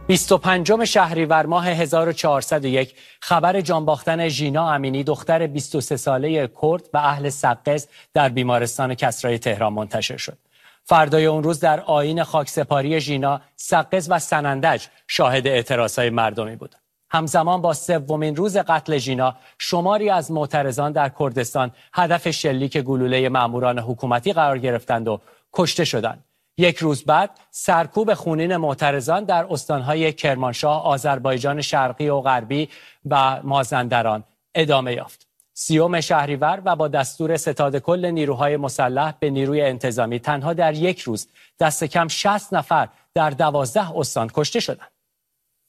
25 شهریور ماه 1401 خبر جان باختن ژینا امینی دختر 23 ساله کرد و اهل سقز در بیمارستان کسرای تهران منتشر شد. فردای اون روز در آیین خاکسپاری ژینا، سقز و سنندج شاهد اعتراضهای مردمی بود. همزمان با سومین روز قتل ژینا، شماری از معترضان در کردستان هدف شلیک گلوله ماموران حکومتی قرار گرفتند و کشته شدند. یک روز بعد سرکوب خونین معترضان در استانهای کرمانشاه، آذربایجان شرقی و غربی و مازندران ادامه یافت. 30 شهریور و با دستور ستاد کل نیروهای مسلح به نیروی انتظامی تنها در یک روز دست کم 60 نفر در 12 استان کشته شدند.